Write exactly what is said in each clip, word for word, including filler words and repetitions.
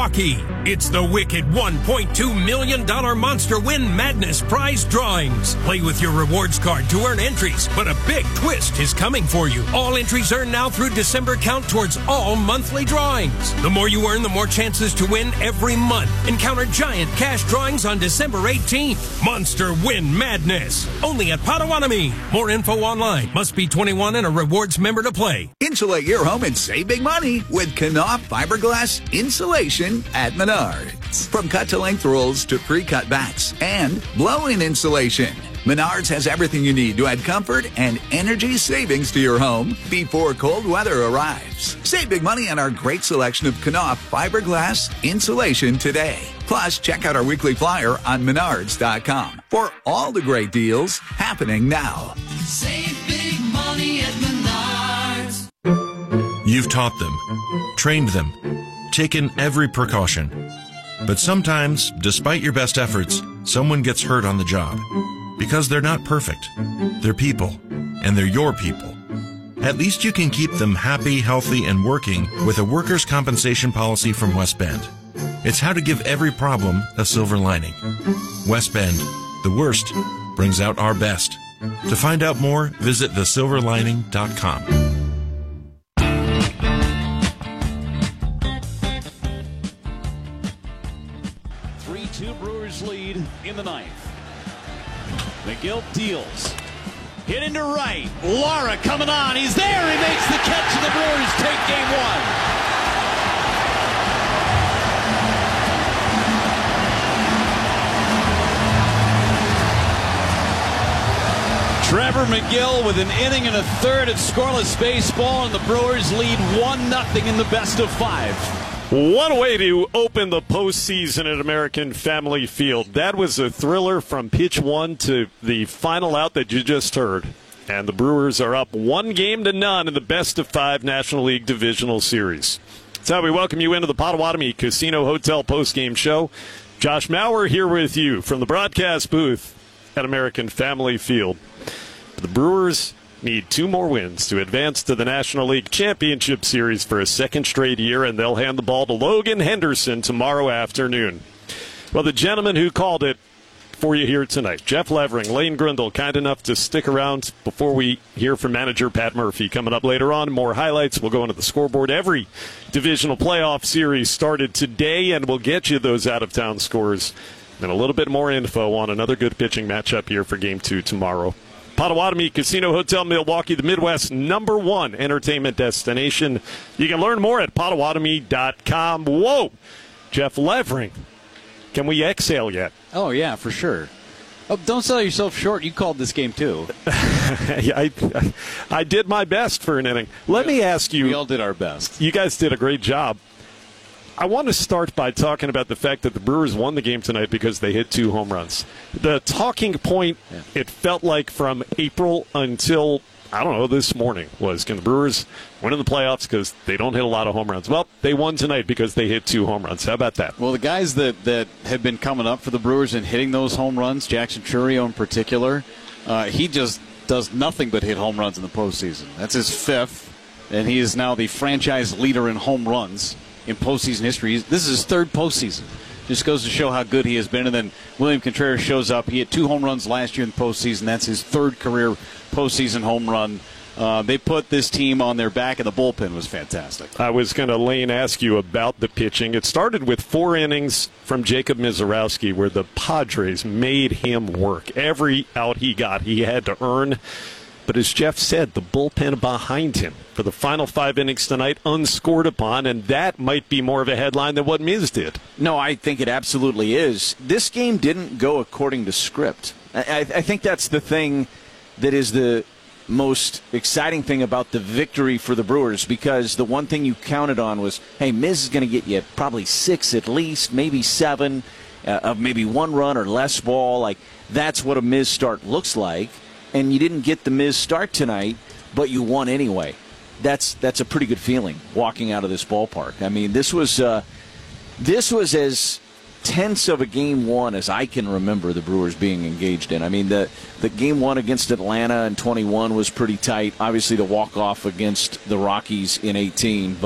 Milwaukee. It's the wicked one point two million dollars Monster Win Madness prize drawings. Play with your rewards card to earn entries, but a big twist is coming for you. All entries earned now through December count towards all monthly drawings. The more you earn, the more chances to win every month. Encounter giant cash drawings on December eighteenth. Monster Win Madness. Only at Potawatomi. More info online. Must be twenty-one and a rewards member to play. Insulate your home and save big money with Knauf fiberglass insulation at Menards. From cut-to-length rolls to pre-cut backs and blow-in insulation, Menards has everything you need to add comfort and energy savings to your home before cold weather arrives. Save big money on our great selection of Knauf fiberglass insulation today. Plus, check out our weekly flyer on menards dot com for all the great deals happening now. Save big money at Menards. You've taught them, trained them, taken every precaution. But sometimes, despite your best efforts, someone gets hurt on the job. Because they're not perfect. They're people, and they're your people. At least you can keep them happy, healthy, and working with a workers' compensation policy from West Bend. It's how to give every problem a silver lining. West Bend, the worst brings out our best. To find out more, visit the silver lining dot com. three two Brewers lead in the ninth. McGill deals. Hit into right. Lara coming on. He's there. He makes the catch, and the Brewers take game one. Trevor McGill with an inning and a third at scoreless baseball, and the Brewers lead one nothing in the best of five. One way to open the postseason at American Family Field. That was a thriller from pitch one to the final out that you just heard. And the Brewers are up one game to none in the best of five National League Divisional Series. That's how we welcome you into the Potawatomi Casino Hotel postgame show. Josh Mauer here with you from the broadcast booth at American Family Field. The Brewers need two more wins to advance to the National League Championship Series for a second straight year, and they'll hand the ball to Logan Henderson tomorrow afternoon. Well, the gentleman who called it for you here tonight, Jeff Levering, Lane Grindle, kind enough to stick around before we hear from manager Pat Murphy. Coming up later on, more highlights. We'll go into the scoreboard. Every divisional playoff series started today, and we'll get you those out-of-town scores and a little bit more info on another good pitching matchup here for Game two tomorrow. Potawatomi Casino Hotel Milwaukee, the Midwest's number one entertainment destination. You can learn more at potawatomi dot com. Whoa! Jeff Levering. Can we exhale yet? Oh, yeah, for sure. Oh, don't sell yourself short. You called this game, too. I, I, I did my best for an inning. Let me ask you. We all did our best. You guys did a great job. I want to start by talking about the fact that the Brewers won the game tonight because they hit two home runs. The talking point, yeah. It felt like from April until, I don't know, this morning was, can the Brewers win in the playoffs because they don't hit a lot of home runs? Well, they won tonight because they hit two home runs. How about that? Well, the guys that, that have been coming up for the Brewers and hitting those home runs, Jackson Chourio in particular, uh, he just does nothing but hit home runs in the postseason. That's his fifth, and he is now the franchise leader in home runs in postseason history. This is his third postseason. Just goes to show how good he has been. And then William Contreras shows up. He had two home runs last year in the postseason. That's his third career postseason home run. Uh, they put this team on their back, and the bullpen was fantastic. I was going to, Lane, ask you about the pitching. It started with four innings from Jacob Misiorowski where the Padres made him work. Every out he got, he had to earn. But as Jeff said, the bullpen behind him for the final five innings tonight, unscored upon, and that might be more of a headline than what Miz did. No, I think it absolutely is. This game didn't go according to script. I, I think that's the thing that is the most exciting thing about the victory for the Brewers, because the one thing you counted on was, hey, Miz is going to get you probably six at least, maybe seven, uh, of maybe one run or less ball. Like, that's what a Miz start looks like. And you didn't get the Miz start tonight, but you won anyway. That's that's a pretty good feeling walking out of this ballpark. I mean, this was uh, this was as tense of a game one as I can remember the Brewers being engaged in. I mean, the the game one against Atlanta in twenty-one was pretty tight. Obviously, the walk off against the Rockies in eighteen, but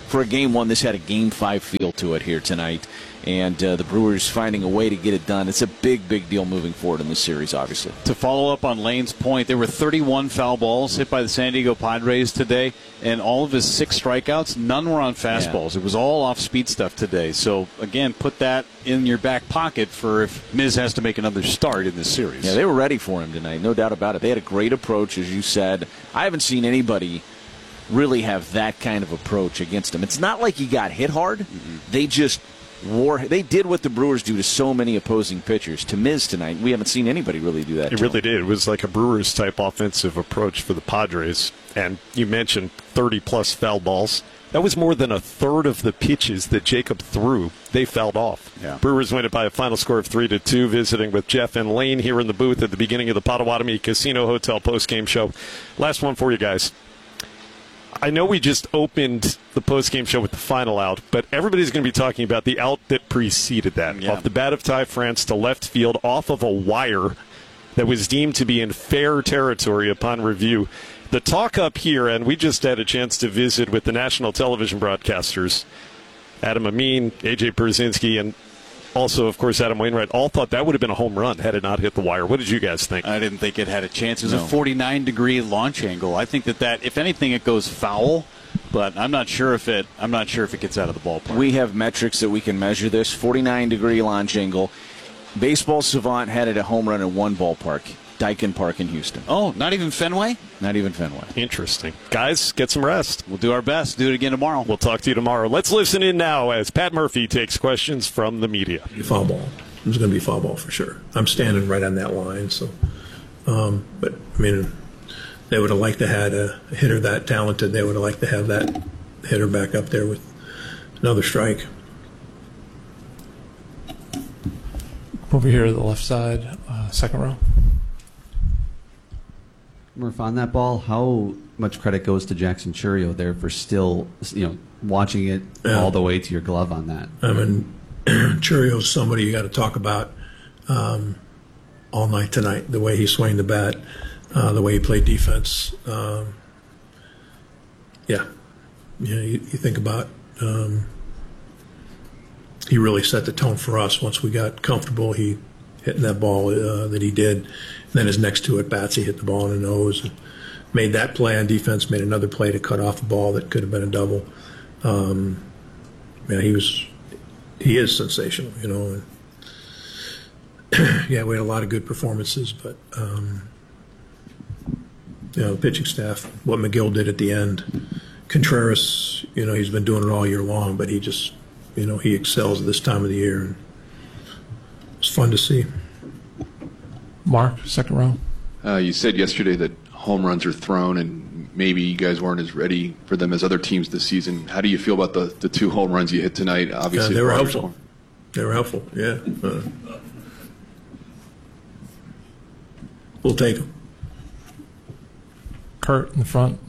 for a game one, this had a game five feel to it here tonight. And uh, the Brewers finding a way to get it done. It's a big, big deal moving forward in this series, obviously. To follow up on Lane's point, there were thirty-one foul balls hit by the San Diego Padres today, and all of his six strikeouts, none were on fastballs. Yeah. It was all off-speed stuff today. So, again, put that in your back pocket for if Miz has to make another start in this series. Yeah, they were ready for him tonight, no doubt about it. They had a great approach, as you said. I haven't seen anybody really have that kind of approach against him. It's not like he got hit hard. Mm-hmm. They just... War, they did what the Brewers do to so many opposing pitchers. To Miz tonight, we haven't seen anybody really do that. It really did. It was like a Brewers-type offensive approach for the Padres. And you mentioned thirty-plus foul balls. That was more than a third of the pitches that Jacob threw. They fouled off. Yeah. Brewers win it by a final score of three to two. Visiting with Jeff and Lane here in the booth at the beginning of the Potawatomi Casino Hotel postgame show. Last one for you guys. I know we just opened the postgame show with the final out, but everybody's going to be talking about the out that preceded that. Yeah. Off the bat of Ty France to left field off of a wire that was deemed to be in fair territory upon review. The talk up here, and we just had a chance to visit with the national television broadcasters, Adam Amin, A J Pierzynski, and also, of course, Adam Wainwright, all thought that would have been a home run had it not hit the wire. What did you guys think? I didn't think it had a chance. It was no. a forty-nine degree launch angle. I think that, that, if anything, it goes foul, but I'm not sure if it I'm not sure if it gets out of the ballpark. We have metrics that we can measure this. forty-nine degree launch angle. Baseball Savant had it a home run in one ballpark, Daikin Park in Houston. Oh, not even Fenway? Not even Fenway. Interesting. Guys, get some rest. We'll do our best. Do it again tomorrow. We'll talk to you tomorrow. Let's listen in now as Pat Murphy takes questions from the media. Foul ball. It's going to be foul ball for sure. I'm standing right on that line. So, um, but I mean, they would have liked to have a hitter that talented. They would have liked to have that hitter back up there with another strike. Over here to the left side, uh, second row. Murph, on that ball, how much credit goes to Jackson Chourio there for still, you know, watching it yeah. all the way to your glove on that? I mean, Chourio's somebody you got to talk about um, all night tonight. The way he swung the bat, uh, the way he played defense. Um, yeah, you know, you, you think about um, he really set the tone for us once we got comfortable. He hitting that ball uh, that he did. And then his next two at bats, he hit the ball in the nose and made that play on defense. Made another play to cut off a ball that could have been a double. Um, yeah, he was. He is sensational, you know. And yeah, we had a lot of good performances, but um, you know, the pitching staff, what McGill did at the end. Contreras, you know, he's been doing it all year long, but he just, you know, he excels at this time of the year, and it's fun to see. Mark, second row. Uh, you said yesterday that home runs are thrown, and maybe you guys weren't as ready for them as other teams this season. How do you feel about the, the two home runs you hit tonight? Obviously, uh, they were helpful. Score. They were helpful. Yeah, uh, we'll take them. Kurt in the front.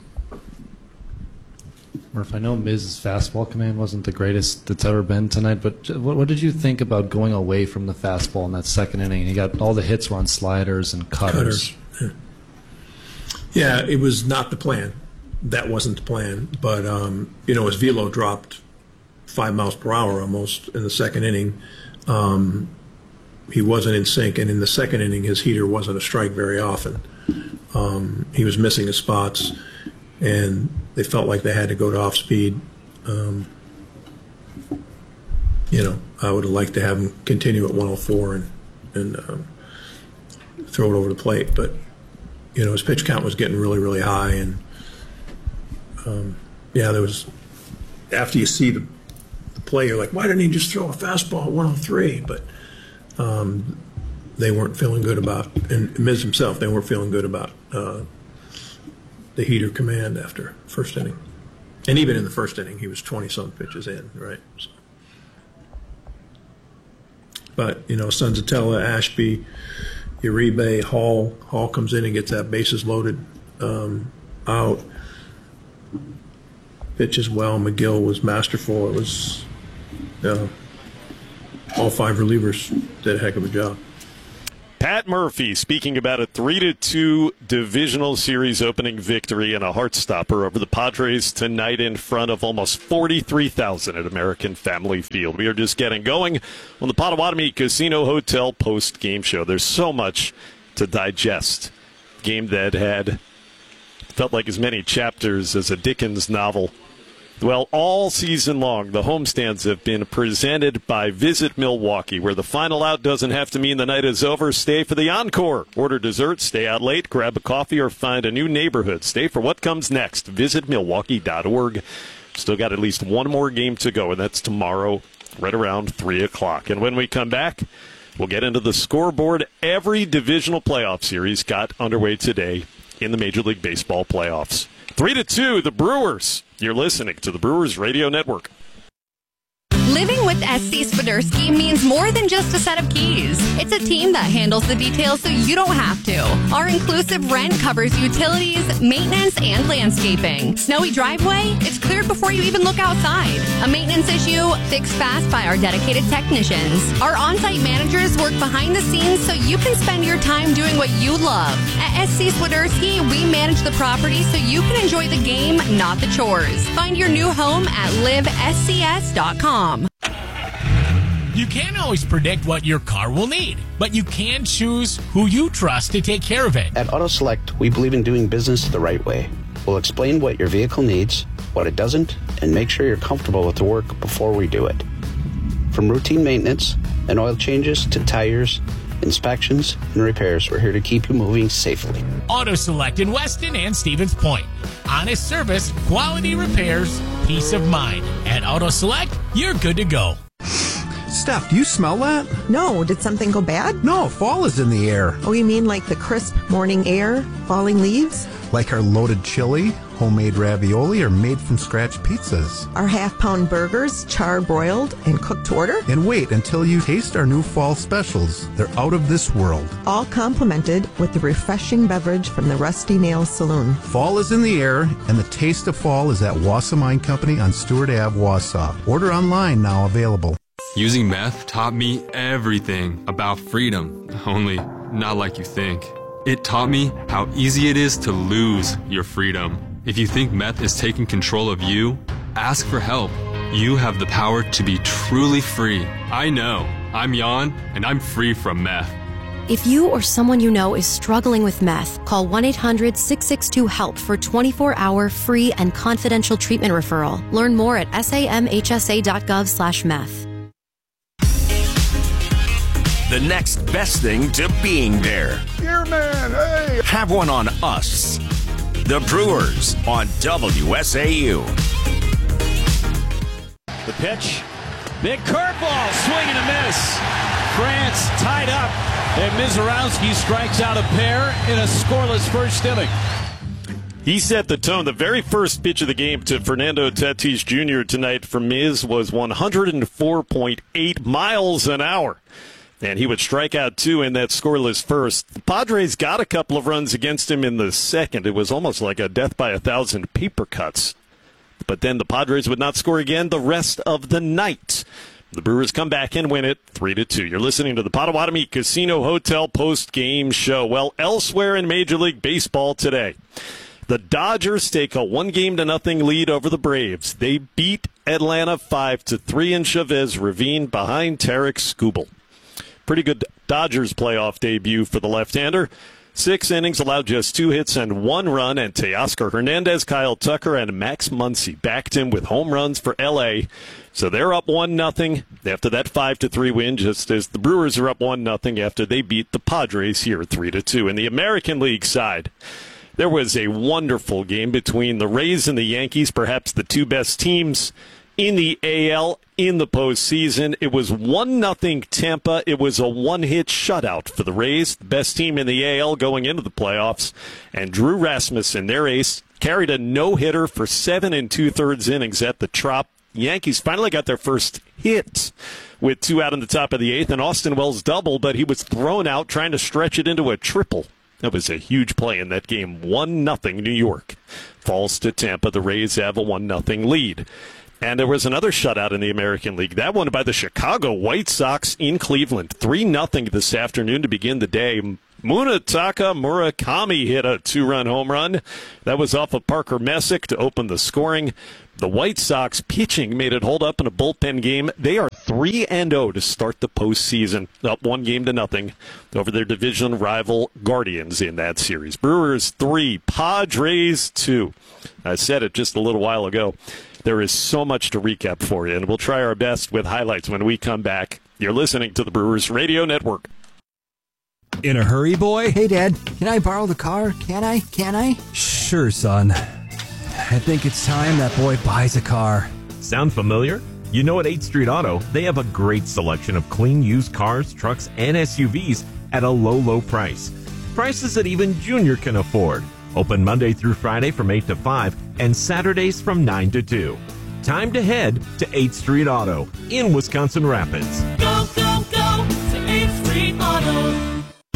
Murph, I know Miz's fastball command wasn't the greatest that's ever been tonight, but what, what did you think about going away from the fastball in that second inning? He got all the hits were on sliders and cutters. cutters. Yeah. yeah, it was not the plan. That wasn't the plan. But, um, you know, his velo dropped five miles per hour almost in the second inning. Um, he wasn't in sync, and in the second inning, his heater wasn't a strike very often. Um, he was missing his spots, and they felt like they had to go to off speed. Um, you know, I would have liked to have him continue at one oh four and and um, throw it over the plate, but you know, his pitch count was getting really, really high, and um, yeah, there was. After you see the, the play, you're like, why didn't he just throw a fastball at one oh three? But um, they weren't feeling good about, and Miz himself, they weren't feeling good about. Uh, the heater command after first inning. And even in the first inning, he was twenty-some pitches in, right? So. But, you know, Senzatella, Ashby, Uribe, Hall. Hall comes in and gets that bases loaded um, out. Pitches well. McGill was masterful. It was, you know, all five relievers did a heck of a job. Pat Murphy speaking about a three to two divisional series opening victory and a heart-stopper over the Padres tonight in front of almost forty-three thousand at American Family Field. We are just getting going on the Potawatomi Casino Hotel post-game show. There's so much to digest. Game that had felt like as many chapters as a Dickens novel. Well, all season long, the homestands have been presented by Visit Milwaukee, where the final out doesn't have to mean the night is over. Stay for the encore. Order dessert, stay out late, grab a coffee, or find a new neighborhood. Stay for what comes next. Visit Milwaukee dot org. Still got at least one more game to go, and that's tomorrow right around three o'clock. And when we come back, we'll get into the scoreboard. Every divisional playoff series got underway today in the Major League Baseball playoffs. Three to two, the Brewers. You're listening to the Brewers Radio Network. Living with S C Swiderski means more than just a set of keys. It's a team that handles the details so you don't have to. Our inclusive rent covers utilities, maintenance, and landscaping. Snowy driveway? It's cleared before you even look outside. A maintenance issue? Fixed fast by our dedicated technicians. Our on-site managers work behind the scenes so you can spend your time doing what you love. At S C Swiderski, we manage the property so you can enjoy the game, not the chores. Find your new home at live s c s dot com. You can't always predict what your car will need, but you can choose who you trust to take care of it. At AutoSelect, we believe in doing business the right way. We'll explain what your vehicle needs, what it doesn't, and make sure you're comfortable with the work before we do it. From routine maintenance and oil changes to tires, inspections, and repairs, we're here to keep you moving safely. AutoSelect in Weston and Stevens Point. Honest service, quality repairs, peace of mind. At AutoSelect, you're good to go. Steph, do you smell that? No. Did something go bad? No, fall is in the air. Oh, you mean like the crisp morning air, falling leaves? Like our loaded chili, homemade ravioli, or made-from-scratch pizzas. Our half-pound burgers, char-broiled and cooked to order? And wait until you taste our new fall specials. They're out of this world. All complimented with the refreshing beverage from the Rusty Nail Saloon. Fall is in the air, and the taste of fall is at Wausau Mine Company on Stewart Avenue, Wausau. Order online now available. Using meth taught me everything about freedom, only not like you think. It taught me how easy it is to lose your freedom. If you think meth is taking control of you, ask for help. You have the power to be truly free. I know. I'm Jan, and I'm free from meth. If you or someone you know is struggling with meth, call one eight hundred six six two HELP for twenty-four hour free and confidential treatment referral. Learn more at samhsa.gov slash meth. The next best thing to being there. Here, man, hey! Have one on us. The Brewers on W S A U. The pitch. Big curveball. Swing and a miss. France tied up. And Mizorowski strikes out a pair in a scoreless first inning. He set the tone. The very first pitch of the game to Fernando Tatis Junior tonight for Miz was one oh four point eight miles an hour. And he would strike out two in that scoreless first. The Padres got a couple of runs against him in the second. It was almost like a death by a thousand paper cuts. But then the Padres would not score again the rest of the night. The Brewers come back and win it three to two. You're listening to the Potawatomi Casino Hotel post-game show. Well, elsewhere in Major League Baseball today, the Dodgers take a one game to nothing lead over the Braves. They beat Atlanta five to three in Chavez Ravine behind Tarek Skubal. Pretty good Dodgers playoff debut for the left-hander. Six innings, allowed just two hits and one run, and Teoscar Hernandez, Kyle Tucker, and Max Muncy backed him with home runs for L A. So they're up one nothing after that five to three win, just as the Brewers are up one nothing after they beat the Padres here three to two. In the American League side, there was a wonderful game between the Rays and the Yankees, perhaps the two best teams in the A L in the postseason. It was one nothing Tampa. It was a one-hit shutout for the Rays, the best team in the A L going into the playoffs. And Drew Rasmussen, their ace, carried a no-hitter for seven and two-thirds innings at the Trop. Yankees finally got their first hit with two out in the top of the eighth, and Austin Wells doubled, but he was thrown out trying to stretch it into a triple. That was a huge play in that game. one nothing New York falls to Tampa. The Rays have a one nothing lead. And there was another shutout in the American League. That one by the Chicago White Sox in Cleveland. three nothing this afternoon to begin the day. Munetaka Murakami hit a two-run home run. That was off of Parker Messick to open the scoring. The White Sox pitching made it hold up in a bullpen game. They are three and oh to start the postseason, up one game to nothing over their division rival Guardians in that series. Brewers three, Padres two. I said it just a little while ago. There is so much to recap for you, and we'll try our best with highlights when we come back. You're listening to the Brewers Radio Network. In a hurry, boy? Hey, Dad. Can I borrow the car? Can I? Can I? Sure, son. I think it's time that boy buys a car. Sound familiar? You know, at eighth Street Auto, they have a great selection of clean used cars, trucks, and S U Vs at a low, low price. Prices that even Junior can afford. Open Monday through Friday from eight to five and Saturdays from nine to two. Time to head to eighth Street Auto in Wisconsin Rapids. Go, go, go to eighth Street Auto.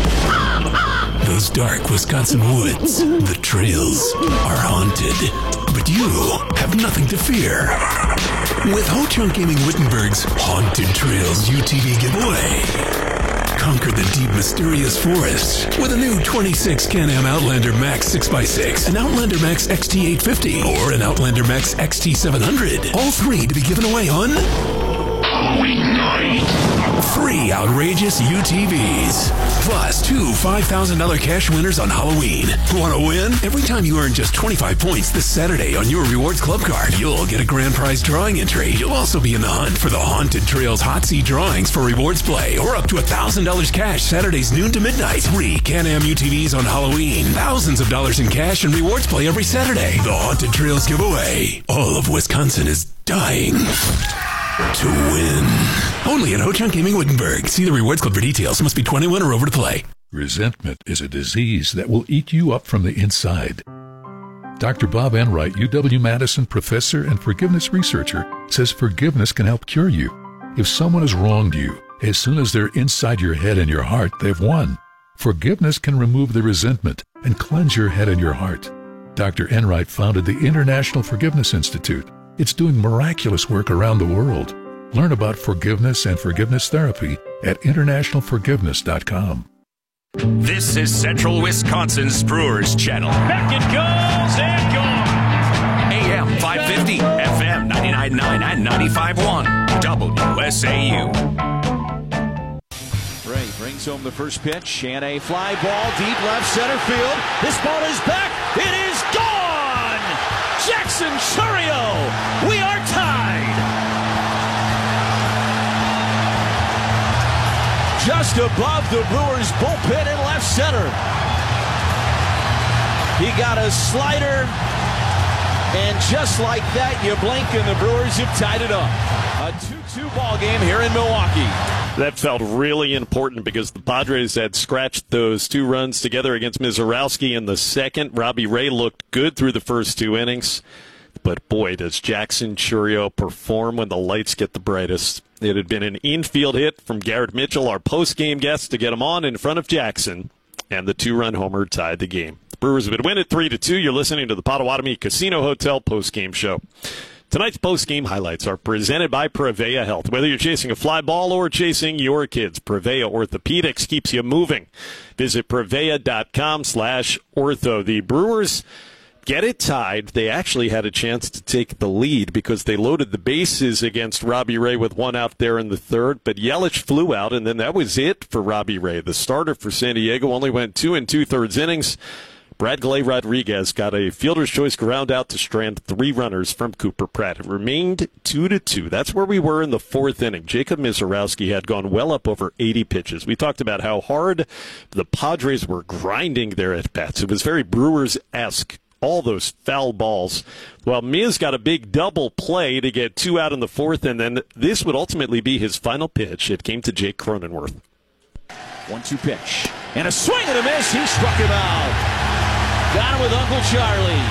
Those dark Wisconsin woods, the trails are haunted, but you have nothing to fear. With Ho-Chunk Gaming Wittenberg's Haunted Trails U T V giveaway. Conquer the deep, mysterious forests with a new twenty-six Can-Am Outlander Max six by six, an Outlander Max X T eight fifty, or an Outlander Max X T seven hundred. All three to be given away on Halloween night. Three outrageous U T Vs. Plus two five thousand dollars cash winners on Halloween. Want to win? Every time you earn just twenty-five points this Saturday on your Rewards Club card, you'll get a grand prize drawing entry. You'll also be in the hunt for the Haunted Trails Hot Seat drawings for Rewards Play, or up to one thousand dollars cash Saturdays noon to midnight. Three Can-Am U T Vs on Halloween. Thousands of dollars in cash and Rewards Play every Saturday. The Haunted Trails giveaway. All of Wisconsin is dying to win. Only at Ho-Chunk Gaming Wittenberg. See the Rewards Club for details. Must be twenty-one or over to play. Resentment is a disease that will eat you up from the inside. Doctor Bob Enright, U W-Madison professor and forgiveness researcher, says forgiveness can help cure you. If someone has wronged you, as soon as they're inside your head and your heart, they've won. Forgiveness can remove the resentment and cleanse your head and your heart. Doctor Enright founded the International Forgiveness Institute. It's doing miraculous work around the world. Learn about forgiveness and forgiveness therapy at international forgiveness dot com. This is Central Wisconsin's Brewers Channel. Back it goes and gone. A M five fifty, F M ninety-nine point nine and ninety-five point one. W S A U. Ray brings home the first pitch and a fly ball deep left center field. This ball is back. It is gone. Jackson Chourio. We are tied. Just above the Brewers bullpen in left center. He got a slider, and just like that, you blink and the Brewers have tied it up. A two two ball game here in Milwaukee. That felt really important because the Padres had scratched those two runs together against Mizorowski in the second. Robbie Ray looked good through the first two innings. But boy, does Jackson Chourio perform when the lights get the brightest. It had been an infield hit from Garrett Mitchell, our post-game guest, to get him on in front of Jackson, and the two-run homer tied the game. The Brewers would win it three to two. You're listening to the Potawatomi Casino Hotel post-game show. Tonight's post-game highlights are presented by Prevea Health. Whether you're chasing a fly ball or chasing your kids, Prevea Orthopedics keeps you moving. Visit Prevea.com slash ortho. The Brewers get it tied. They actually had a chance to take the lead because they loaded the bases against Robbie Ray with one out there in the third, but Yelich flew out, and then that was it for Robbie Ray. The starter for San Diego only went two and two-thirds innings. Bradley Rodriguez got a fielder's choice ground out to strand three runners from Cooper Pratt. It remained two to two. That's where we were in the fourth inning. Jacob Mizorowski had gone well up over eighty pitches. We talked about how hard the Padres were grinding their at-bats. It was very Brewers-esque. All those foul balls. Well, Miz got a big double play to get two out in the fourth, and then this would ultimately be his final pitch. It came to Jake Cronenworth. one two pitch. And a swing and a miss. He struck him out. Got him with Uncle Charlie.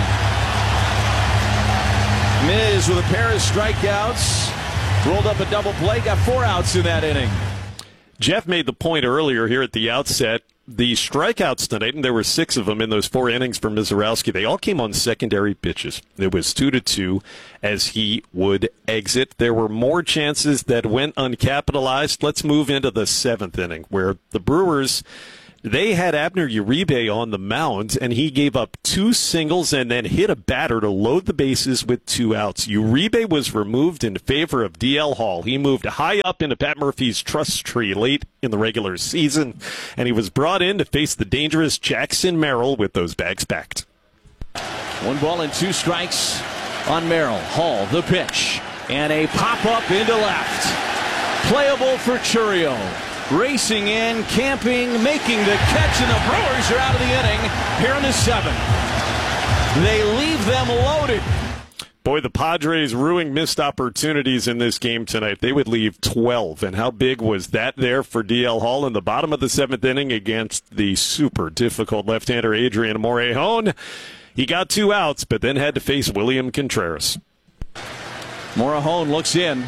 Miz with a pair of strikeouts. Rolled up a double play. Got four outs in that inning. Jeff made the point earlier here at the outset. the strikeouts tonight, and there were six of them in those four innings for Mizorowski, they all came on secondary pitches. It was two to two as he would exit. There were more chances that went uncapitalized. Let's move into the seventh inning, where the Brewers, they had Abner Uribe on the mound, and he gave up two singles and then hit a batter to load the bases with two outs. Uribe was removed in favor of D L Hall. He moved high up into Pat Murphy's trust tree late in the regular season, and he was brought in to face the dangerous Jackson Merrill with those bags packed. One ball and two strikes on Merrill. Hall, the pitch, and a pop-up into left. Playable for Chourio. Racing in, camping, making the catch, and the Brewers are out of the inning here in the seventh. They leave them loaded. Boy, the Padres ruining missed opportunities in this game tonight. They would leave twelve, and how big was that there for D L Hall in the bottom of the seventh inning against the super difficult left-hander Adrian Morejon. He got two outs, but then had to face William Contreras. Morejon looks in.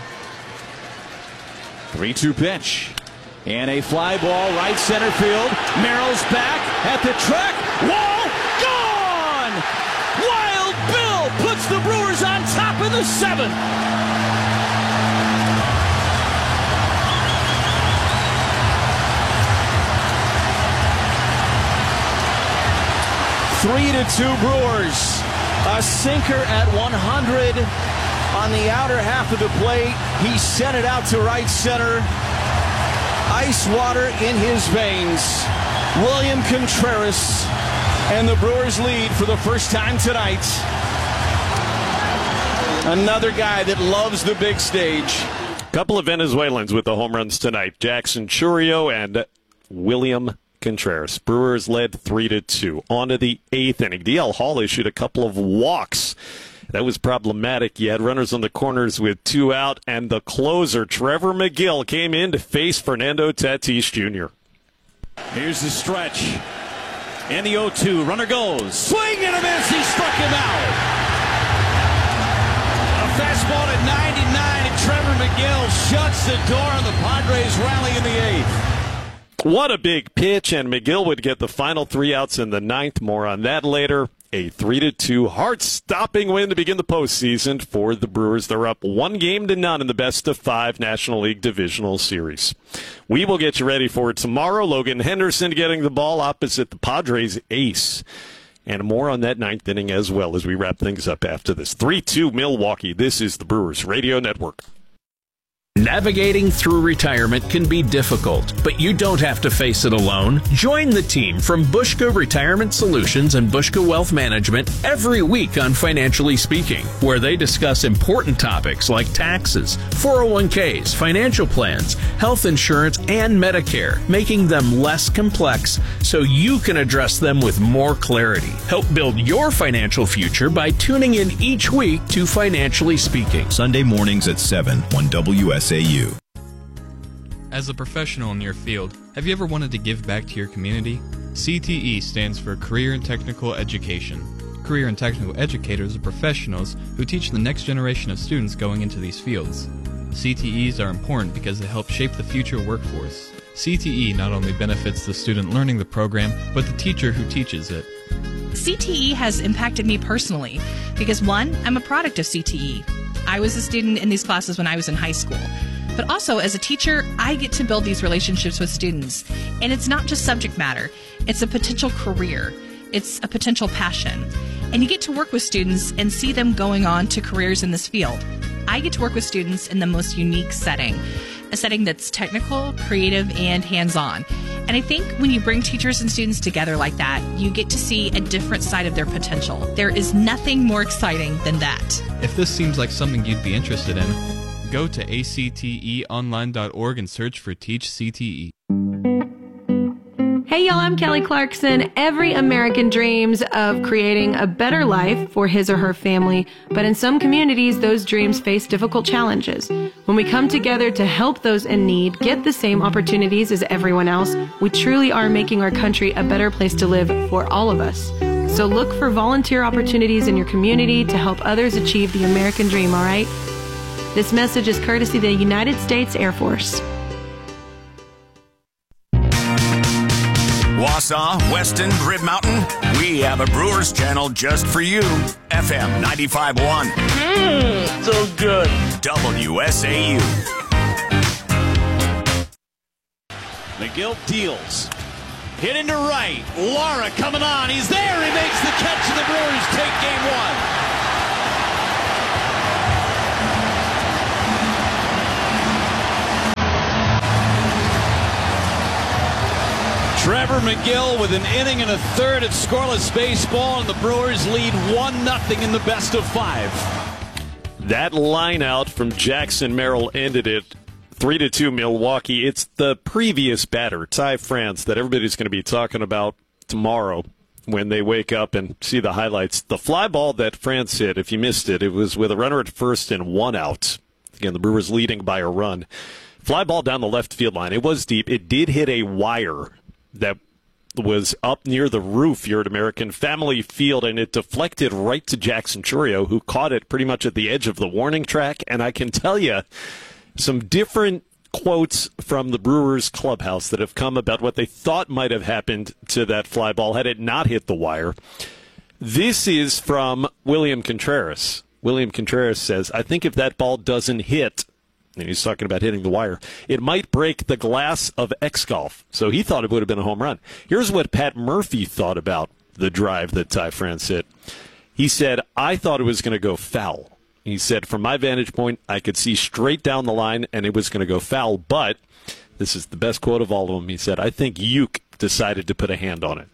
three two pitch. And a fly ball right center field. Merrill's back at the track. Wall gone! Wild Bill puts the Brewers on top of the seventh. Three to two Brewers. A sinker at one hundred on the outer half of the plate. He sent it out to right center. Ice water in his veins. William Contreras, and the Brewers lead for the first time tonight. Another guy that loves the big stage. Couple of Venezuelans with the home runs tonight. Jackson Chourio and William Contreras. Brewers led three to two. On to the eighth inning. D L Hall issued a couple of walks. That was problematic. You had runners on the corners with two out, and the closer, Trevor McGill, came in to face Fernando Tatis Junior Here's the stretch. And the oh two. Runner goes. Swing and a miss. He struck him out. A fastball at ninety-nine, and Trevor McGill shuts the door on the Padres rally in the eighth. What a big pitch, and McGill would get the final three outs in the ninth. More on that later. A three to two heart-stopping win to begin the postseason for the Brewers. They're up one game to none in the best of five National League Divisional Series. We will get you ready for it tomorrow. Logan Henderson getting the ball opposite the Padres ace. And more on that ninth inning as well as we wrap things up after this. three two Milwaukee. This is the Brewers Radio Network. Navigating through retirement can be difficult, but you don't have to face it alone. Join the team from Bushka Retirement Solutions and Bushka Wealth Management every week on Financially Speaking, where they discuss important topics like taxes, four oh one k's, financial plans, health insurance, and Medicare, making them less complex so you can address them with more clarity. Help build your financial future by tuning in each week to Financially Speaking. Sunday mornings at seven on W S A U. As a professional in your field, have you ever wanted to give back to your community? C T E stands for Career and Technical Education. Career and Technical Educators are professionals who teach the next generation of students going into these fields. C T Es are important because they help shape the future workforce. C T E not only benefits the student learning the program, but the teacher who teaches it. C T E has impacted me personally because, one, I'm a product of C T E. I was a student in these classes when I was in high school. But also, as a teacher, I get to build these relationships with students. And it's not just subject matter. It's a potential career. It's a potential passion. And you get to work with students and see them going on to careers in this field. I get to work with students in the most unique setting, a setting that's technical, creative, and hands-on. And I think when you bring teachers and students together like that, you get to see a different side of their potential. There is nothing more exciting than that. If this seems like something you'd be interested in, go to A C T E online dot org and search for Teach C T E. Hey y'all, I'm Kelly Clarkson. Every American dreams of creating a better life for his or her family, but in some communities, those dreams face difficult challenges. When we come together to help those in need get the same opportunities as everyone else, we truly are making our country a better place to live for all of us. So look for volunteer opportunities in your community to help others achieve the American dream, all right? This message is courtesy of the United States Air Force. Wausau, Weston, Rib Mountain, we have a Brewers channel just for you. F M ninety-five point one. Mmm, so good. W S A U. McGill deals. Hit into right. Lara coming on. He's there. He makes the catch, and the Brewers take game one. Trevor McGill with an inning and a third of scoreless baseball, and the Brewers lead one nothing in the best of five. That line out from Jackson Merrill ended it three to two Milwaukee. It's the previous batter, Ty France, that everybody's going to be talking about tomorrow when they wake up and see the highlights. The fly ball that France hit, if you missed it, it was with a runner at first and one out. Again, the Brewers leading by a run. Fly ball down the left field line. It was deep. It did hit a wire that was up near the roof here at American Family Field, and it deflected right to Jackson Chourio, who caught it pretty much at the edge of the warning track. And I can tell you some different quotes from the Brewers clubhouse that have come about what they thought might have happened to that fly ball had it not hit the wire. This is from William Contreras. William Contreras says, I think if that ball doesn't hit, and he's talking about hitting the wire, it might break the glass of X-Golf. So he thought it would have been a home run. Here's what Pat Murphy thought about the drive that Ty France hit. He said, I thought it was going to go foul. He said, from my vantage point, I could see straight down the line, and it was going to go foul. But, this is the best quote of all of them, he said, I think Uke decided to put a hand on it.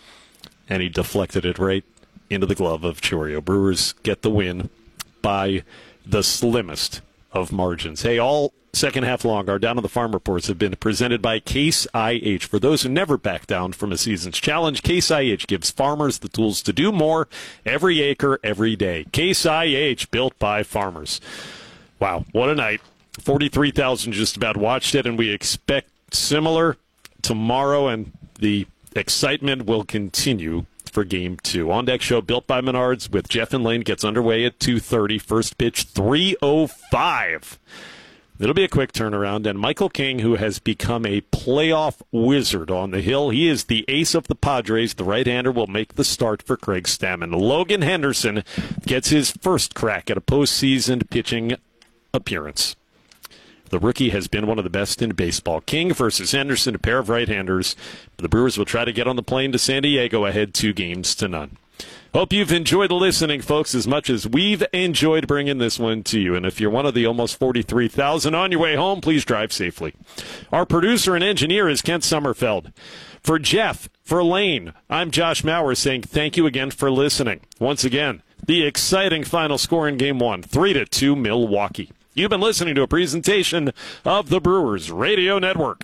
And he deflected it right into the glove of Chourio. Brewers get the win by the slimmest of margins. Hey, all second half long, our Down on the Farm reports have been presented by Case I H. For those who never back down from a season's challenge, Case I H gives farmers the tools to do more every acre, every day. Case I H, built by farmers. Wow, what a night. forty-three thousand just about watched it, and we expect similar tomorrow, and the excitement will continue for Game two. On Deck Show, built by Menards, with Jeff and Lane, gets underway at two thirty. First pitch, three oh five. It'll be a quick turnaround, and Michael King, who has become a playoff wizard on the hill, he is the ace of the Padres. The right-hander will make the start for Craig Stammen. Logan Henderson gets his first crack at a postseason pitching appearance. The rookie has been one of the best in baseball. King versus Henderson, a pair of right-handers. The Brewers will try to get on the plane to San Diego ahead two games to none. Hope you've enjoyed listening, folks, as much as we've enjoyed bringing this one to you. And if you're one of the almost forty-three thousand on your way home, please drive safely. Our producer and engineer is Kent Sommerfeld. For Jeff, for Lane, I'm Josh Maurer saying thank you again for listening. Once again, the exciting final score in Game one, three to two Milwaukee. You've been listening to a presentation of the Brewers Radio Network.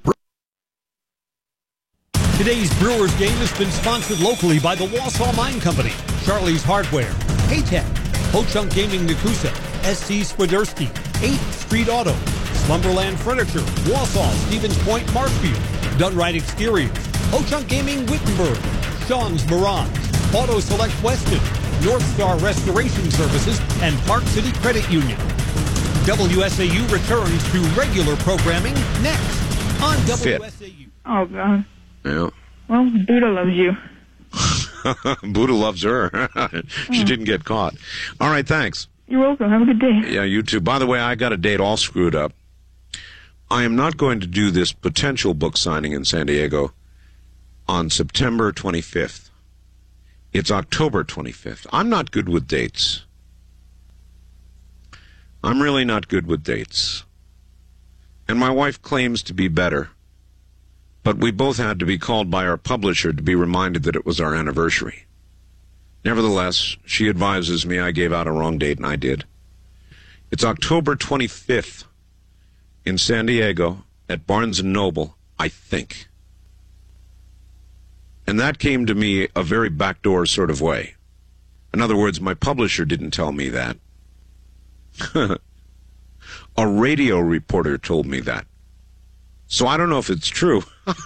Today's Brewers game has been sponsored locally by the Wausau Mine Company, Charlie's Hardware, Paytech, Ho-Chunk Gaming Nakusa, S C Swiderski, eighth Street Auto, Slumberland Furniture, Wausau, Stevens Point, Marshfield, Dunright Exteriors, Ho-Chunk Gaming Wittenberg, Sean's Mirage, Auto Select Weston, North Star Restoration Services, and Park City Credit Union. W S A U returns to regular programming next on W S A U. Oh, God. Yeah. Well, Buddha loves you. Buddha loves her. She didn't get caught. All right, thanks. You're welcome. Have a good day. Yeah, you too. By the way, I got a date all screwed up. I am not going to do this potential book signing in San Diego on September twenty-fifth. It's October twenty-fifth. I'm not good with dates. I'm really not good with dates. And my wife claims to be better. But we both had to be called by our publisher to be reminded that it was our anniversary. Nevertheless, she advises me I gave out a wrong date, and I did. It's October twenty-fifth in San Diego at Barnes and Noble, I think. And that came to me a very backdoor sort of way. In other words, my publisher didn't tell me that. A radio reporter told me that. So I don't know if it's true.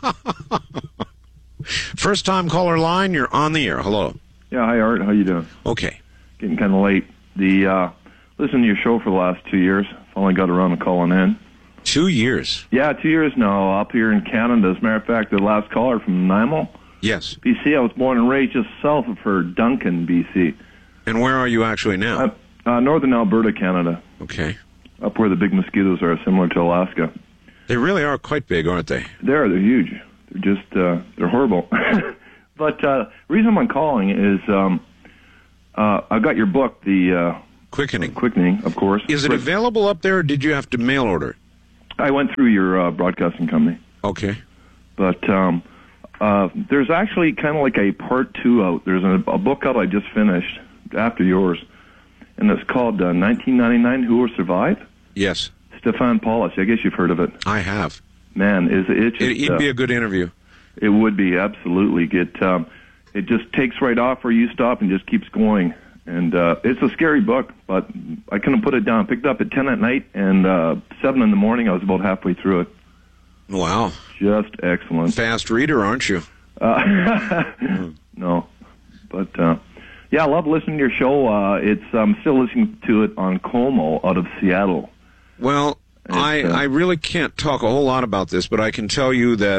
First time caller line, you're on the air. Hello. Yeah, hi Art, how you doing? Okay. Getting kind of late. The uh, listened to your show for the last two years. Finally got around to calling in. Two years. Yeah, two years now up here in Canada. As a matter of fact, the last caller from Nanaimo, Yes. B C. I was born and raised just south of her, Duncan, B C. And where are you actually now? Uh, uh, northern Alberta, Canada. Okay. Up where the big mosquitoes are, similar to Alaska. They really are quite big, aren't they? They're they're huge. They're just uh, they're horrible. But uh, the reason I'm calling is um, uh, I got your book, the uh, Quickening. Quickening, of course. Is it available up there, or did you have to mail order it? I went through your uh, broadcasting company. Okay. But um, uh, there's actually kind of like a part two out. There's a, a book out I just finished after yours, and it's called uh, nineteen ninety-nine, Who Will Survive? Yes. Stefan Paulus. I guess you've heard of it. I have. Man, is it just... It, it'd be uh, a good interview. It would be, absolutely. It, um, it just takes right off where you stop and just keeps going. And uh, it's a scary book, but I couldn't put it down. Picked it up at ten at night, and uh, seven in the morning, I was about halfway through it. Wow. Just excellent. Fast reader, aren't you? Uh, no. But, uh, yeah, I love listening to your show. Uh, it's I'm still listening to it on Como out of Seattle. Well, I, uh, I really can't talk a whole lot about this, but I can tell you that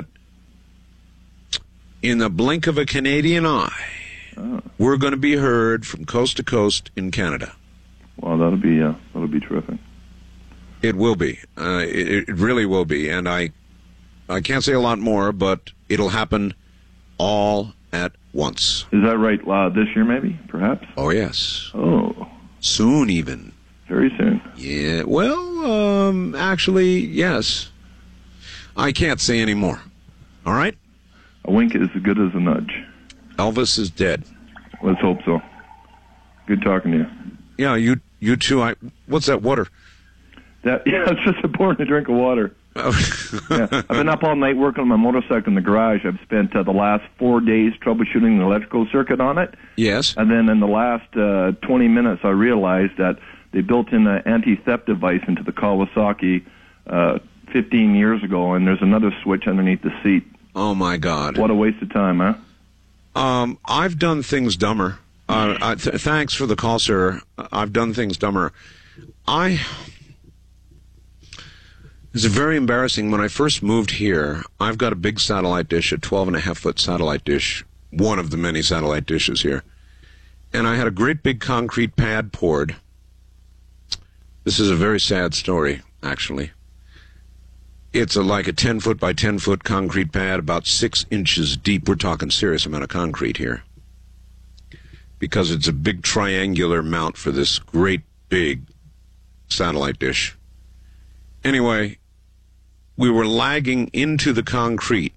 in the blink of a Canadian eye, oh. we're going to be heard from coast to coast in Canada. Well, that'll be uh, that'll be terrific. It will be. Uh, it, it really will be. And I, I can't say a lot more, but it'll happen all at once. Is that right? Uh, this year, maybe, perhaps? Oh, yes. Oh. Soon, even. Very soon. Yeah. Well, um, actually, yes. I can't say any more. All right? A wink is as good as a nudge. Elvis is dead. Let's hope so. Good talking to you. Yeah, you you too. I. What's that water? That yeah, it's just a pouring a drink of water. yeah, I've been up all night working on my motorcycle in the garage. I've spent uh, the last four days troubleshooting the electrical circuit on it. Yes. And then in the last uh, twenty minutes, I realized that they built in an anti-theft device into the Kawasaki uh, fifteen years ago, and there's another switch underneath the seat. Oh, my God. What a waste of time, huh? Um, I've done things dumber. Uh, I, th- thanks for the call, sir. I've done things dumber. I... It's very embarrassing. When I first moved here, I've got a big satellite dish, a twelve and a half foot satellite dish, one of the many satellite dishes here. And I had a great big concrete pad poured. This is a very sad story, actually. It's a, like a ten foot by ten foot concrete pad, about six inches deep. We're talking serious amount of concrete here. Because it's a big triangular mount for this great big satellite dish. Anyway, we were lagging into the concrete.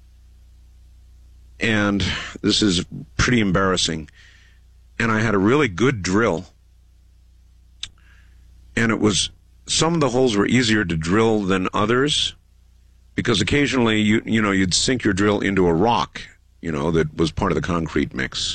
And this is pretty embarrassing. And I had a really good drill. And it was... Some of the holes were easier to drill than others because occasionally you you know you'd sink your drill into a rock, you know, that was part of the concrete mix.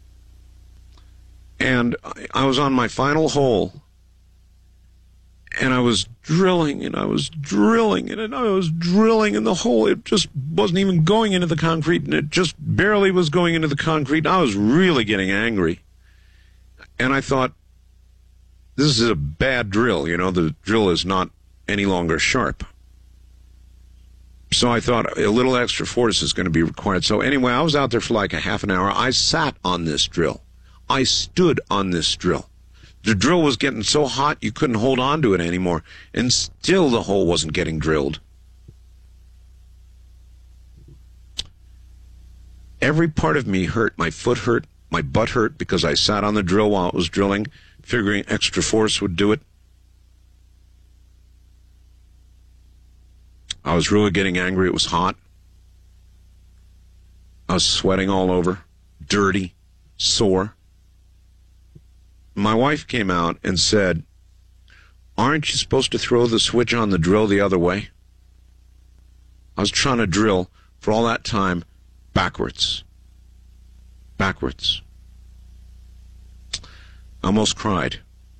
And I was on my final hole, and I was drilling, and I was drilling, and I was drilling, and the hole, it just wasn't even going into the concrete, and it just barely was going into the concrete. I was really getting angry. And I thought, this is a bad drill, you know, the drill is not any longer sharp. So I thought a little extra force is going to be required. So anyway, I was out there for like a half an hour. I sat on this drill. I stood on this drill. The drill was getting so hot you couldn't hold on to it anymore, and still the hole wasn't getting drilled. Every part of me hurt. My foot hurt, my butt hurt because I sat on the drill while it was drilling, figuring extra force would do it. I was really getting angry. It was hot. I was sweating all over, dirty, sore. My wife came out and said, "Aren't you supposed to throw the switch on the drill the other way?" I was trying to drill for all that time backwards. Backwards. I almost cried.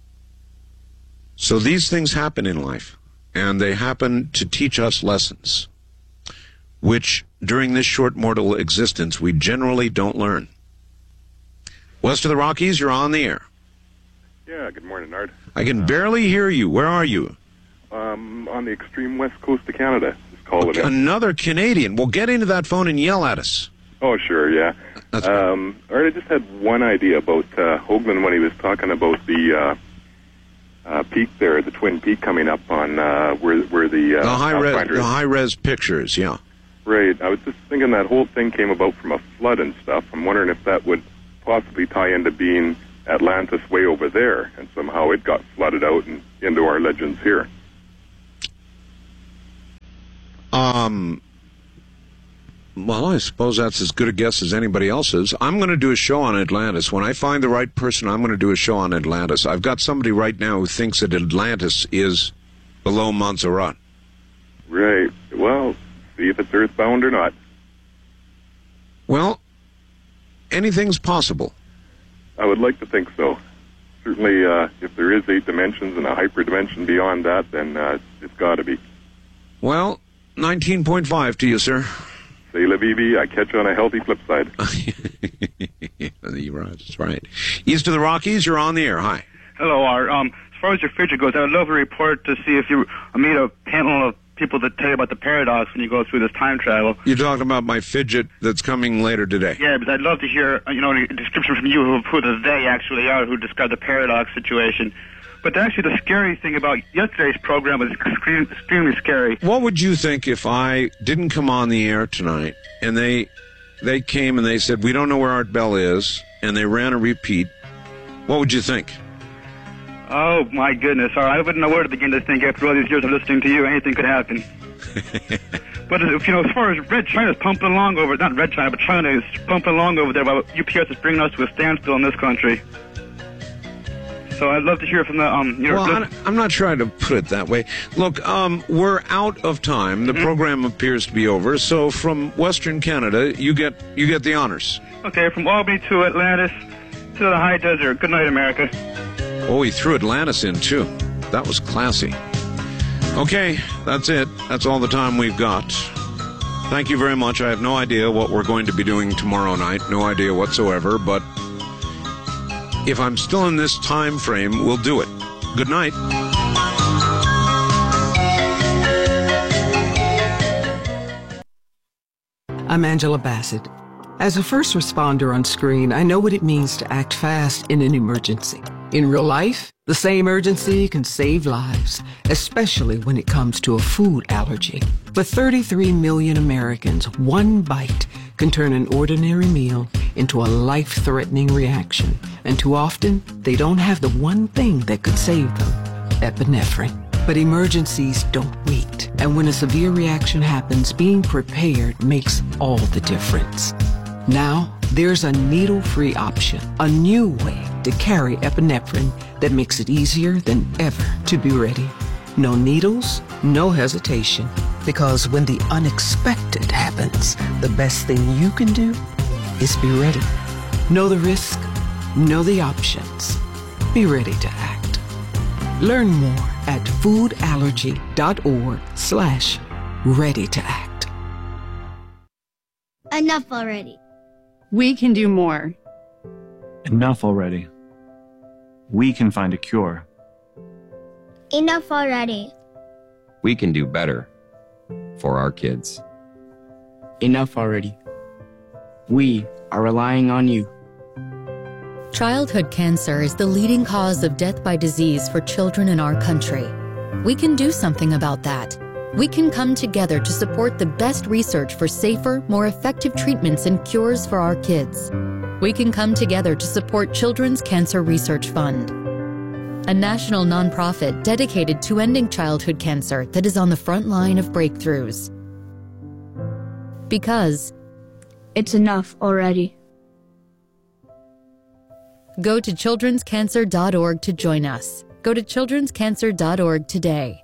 So these things happen in life, and they happen to teach us lessons, which during this short mortal existence we generally don't learn. West of the Rockies, you're on the air. Yeah, good morning, Nard. I can barely hear you. Where are you? um, on the extreme west coast of Canada. Just call it in. Another Canadian. Well, get into that phone and yell at us. Oh, sure, yeah. Um, all right, I just had one idea about uh, Hoagland when he was talking about the uh, uh, peak there, the Twin Peak coming up on uh, where where the uh, The high res, Pathfinder the is. high res pictures, yeah. Right. I was just thinking that whole thing came about from a flood and stuff. I'm wondering if that would possibly tie into being Atlantis way over there, and somehow it got flooded out and into our legends here. Um. Well, I suppose that's as good a guess as anybody else's. I'm going to do a show on Atlantis. When I find the right person, I'm going to do a show on Atlantis. I've got somebody right now who thinks that Atlantis is below Montserrat. Right. Well, see if it's earthbound or not. Well, anything's possible. I would like to think so. Certainly, uh, if there is eight dimensions and a hyperdimension beyond that, then uh, it's got to be. Well, nineteen point five to you, sir. Say la Vivi, I catch you on a healthy flip side. That's right. East of the Rockies, you're on the air. Hi. Hello, Art. Um, as far as your future goes, I would love a report to see if you meet a panel of people that tell you about the paradox when you go through this time travel. You're talking about my fidget that's coming later today. Yeah, but I'd love to hear, uh, you know, a description from you of who the they actually are, who describe the paradox situation. But actually, the scary thing about yesterday's program was extreme, extremely scary. What would you think if I didn't come on the air tonight and they they came and they said, we don't know where Art Bell is, and they ran a repeat? What would you think? Oh, my goodness. All right, I wouldn't know where to begin to think after all these years of listening to you. Anything could happen. But, if, you know, as far as Red China's pumping along over, not Red China, but China is pumping along over there, while U P S is bringing us to a standstill in this country. So I'd love to hear from the, um, you know... Well, I, I'm not trying to put it that way. Look, um, we're out of time. The mm-hmm. program appears to be over. So from Western Canada, you get you get the honors. Okay, from Albany to Atlantis to the high desert. Good night, America. Oh, he threw Atlantis in, too. That was classy. Okay, that's it. That's all the time we've got. Thank you very much. I have no idea what we're going to be doing tomorrow night. No idea whatsoever, but... if I'm still in this time frame, we'll do it. Good night. I'm Angela Bassett. As a first responder on screen, I know what it means to act fast in an emergency. In real life, the same urgency can save lives, especially when it comes to a food allergy. For thirty-three million Americans, one bite can turn an ordinary meal into a life-threatening reaction. And too often, they don't have the one thing that could save them, epinephrine. But emergencies don't wait. And when a severe reaction happens, being prepared makes all the difference. Now, there's a needle-free option, a new way to carry epinephrine that makes it easier than ever to be ready. No needles, no hesitation. Because when the unexpected happens, the best thing you can do is be ready. Know the risk, know the options. Be ready to act. Learn more at foodallergy.org slash ready to act. Enough already. We can do more. Enough already. We can find a cure. Enough already. We can do better for our kids. Enough already. We are relying on you. Childhood cancer is the leading cause of death by disease for children in our country. We can do something about that. We can come together to support the best research for safer, more effective treatments and cures for our kids. We can come together to support Children's Cancer Research Fund, a national nonprofit dedicated to ending childhood cancer that is on the front line of breakthroughs. Because it's enough already. Go to children's cancer dot org to join us. Go to children's cancer dot org today.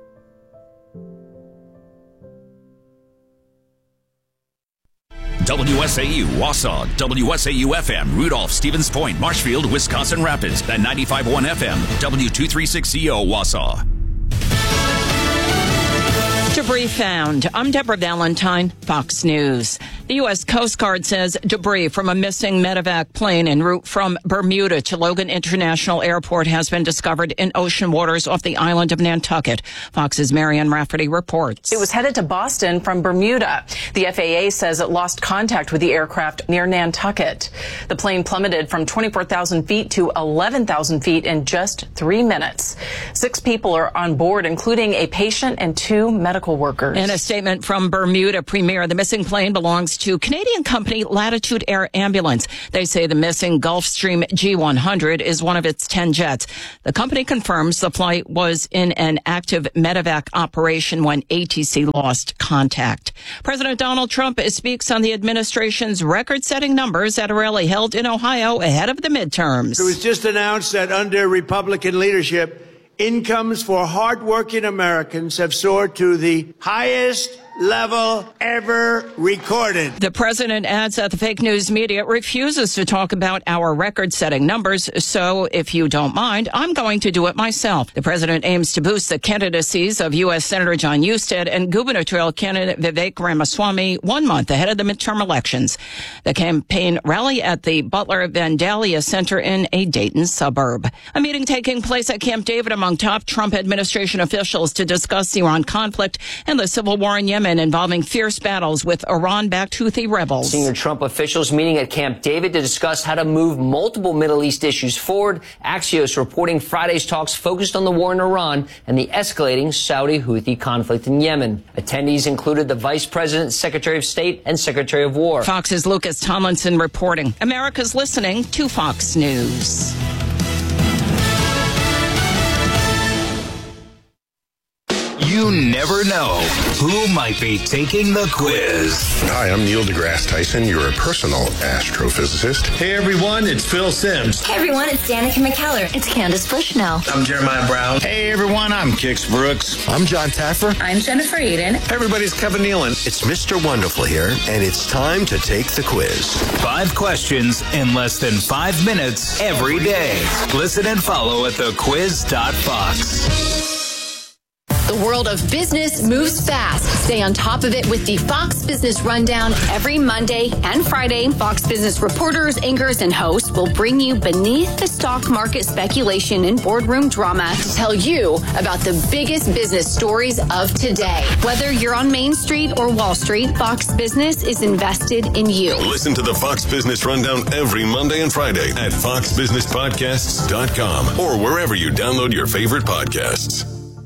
W S A U, Wausau, W S A U F M, Rudolph, Stevens Point, Marshfield, Wisconsin Rapids, and ninety-five point one F M, W two thirty-six C O, Wausau. Debris found. I'm Deborah Valentine, Fox News. The U S Coast Guard says debris from a missing medevac plane en route from Bermuda to Logan International Airport has been discovered in ocean waters off the island of Nantucket. Fox's Marianne Rafferty reports. It was headed to Boston from Bermuda. The F A A says it lost contact with the aircraft near Nantucket. The plane plummeted from twenty-four thousand feet to eleven thousand feet in just three minutes. Six people are on board, including a patient and two medical workers. In a statement from Bermuda Premier, the missing plane belongs to Canadian company Latitude Air Ambulance. They say the missing Gulfstream G one hundred is one of its ten jets. The company confirms the flight was in an active medevac operation when A T C lost contact. President Donald Trump speaks on the administration's record-setting numbers at a rally held in Ohio ahead of the midterms. It was just announced that under Republican leadership, incomes for hardworking Americans have soared to the highest level ever recorded. The president adds that the fake news media refuses to talk about our record-setting numbers, so if you don't mind, I'm going to do it myself. The president aims to boost the candidacies of U S Senator John Husted and gubernatorial candidate Vivek Ramaswamy one month ahead of the midterm elections. The campaign rally at the Butler Vandalia Center in a Dayton suburb. A meeting taking place at Camp David among top Trump administration officials to discuss the Iran conflict and the civil war in Yemen, involving fierce battles with Iran-backed Houthi rebels. Senior Trump officials meeting at Camp David to discuss how to move multiple Middle East issues forward. Axios reporting Friday's talks focused on the war in Iran and the escalating Saudi-Houthi conflict in Yemen. Attendees included the Vice President, Secretary of State, and Secretary of War. Fox's Lucas Tomlinson reporting. America's listening to Fox News. You never know who might be taking the quiz. Hi, I'm Neil deGrasse Tyson, your personal astrophysicist. Hey everyone, it's Phil Simms. Hey everyone, it's Danica McKellar. It's Candace Bushnell. I'm Jeremiah Brown. Hey everyone, I'm Kix Brooks. I'm John Taffer. I'm Jennifer Aiden. Hey everybody, it's Kevin Nealon. It's Mister Wonderful here, and it's time to take the quiz. Five questions in less than five minutes every day. Listen and follow at the quiz dot fox. The world of business moves fast. Stay on top of it with the Fox Business Rundown every Monday and Friday. Fox Business reporters, anchors, and hosts will bring you beneath the stock market speculation and boardroom drama to tell you about the biggest business stories of today. Whether you're on Main Street or Wall Street, Fox Business is invested in you. Listen to the Fox Business Rundown every Monday and Friday at fox business podcasts dot com or wherever you download your favorite podcasts.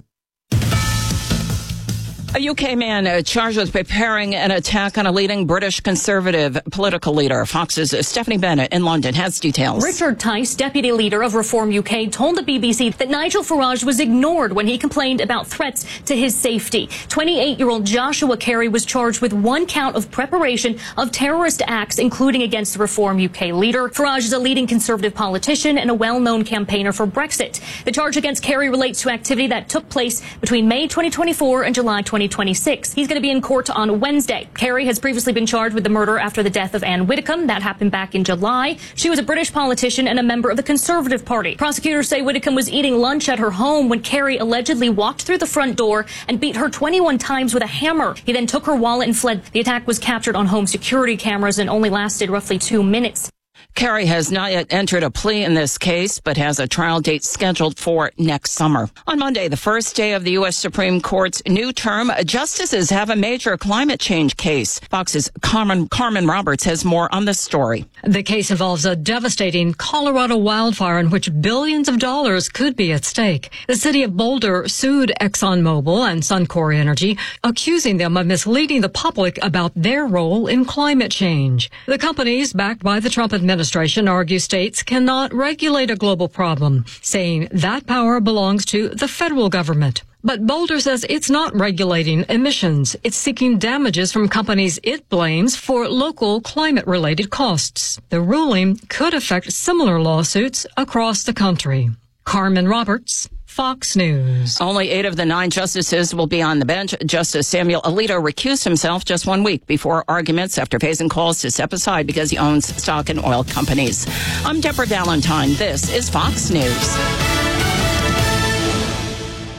A U K man uh, charged with preparing an attack on a leading British Conservative political leader. Fox's Stephanie Bennett in London has details. Richard Tice, deputy leader of Reform U K, told the B B C that Nigel Farage was ignored when he complained about threats to his safety. twenty-eight-year-old Joshua Carey was charged with one count of preparation of terrorist acts, including against the Reform U K leader. Farage is a leading Conservative politician and a well-known campaigner for Brexit. The charge against Carey relates to activity that took place between May twenty twenty-four and July twenty twenty-six. He's going to be in court on Wednesday. Carey has previously been charged with the murder after the death of Anne Widdecombe. That happened back in July. She was a British politician and a member of the Conservative Party. Prosecutors say Widdecombe was eating lunch at her home when Carey allegedly walked through the front door and beat her twenty-one times with a hammer. He then took her wallet and fled. The attack was captured on home security cameras and only lasted roughly two minutes. Carey has not yet entered a plea in this case, but has a trial date scheduled for next summer. On Monday, the first day of the U S Supreme Court's new term, justices have a major climate change case. Fox's Carmen, Carmen Roberts has more on this story. The case involves a devastating Colorado wildfire in which billions of dollars could be at stake. The city of Boulder sued ExxonMobil and Suncor Energy, accusing them of misleading the public about their role in climate change. The companies, backed by the Trump administration, argue states cannot regulate a global problem, saying that power belongs to the federal government. But Boulder says it's not regulating emissions. It's seeking damages from companies it blames for local climate-related costs. The ruling could affect similar lawsuits across the country. Carmen Roberts, Fox News. Only eight of the nine justices will be on the bench. Justice Samuel Alito recused himself just one week before arguments after facing calls to step aside because he owns stock in oil companies. I'm Deborah Valentine. This is Fox News.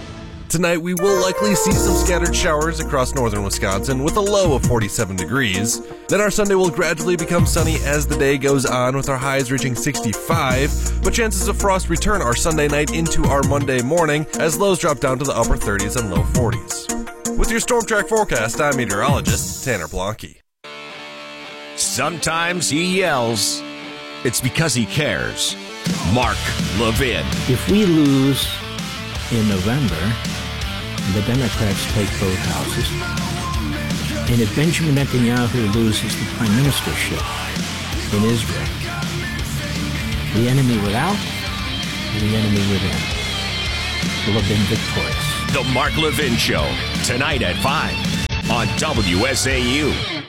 Tonight, we will likely see some scattered showers across northern Wisconsin with a low of forty-seven degrees. Then our Sunday will gradually become sunny as the day goes on, with our highs reaching sixty-five, but chances of frost return our Sunday night into our Monday morning as lows drop down to the upper thirties and low forties. With your Storm Track forecast, I'm meteorologist Tanner Blanke. Sometimes he yells. It's because he cares. Mark Levin. If we lose in November, the Democrats take both houses, and if Benjamin Netanyahu loses the prime ministership in Israel, the enemy without and the enemy within will have been victorious. The Mark Levin Show, tonight at five on W S A U.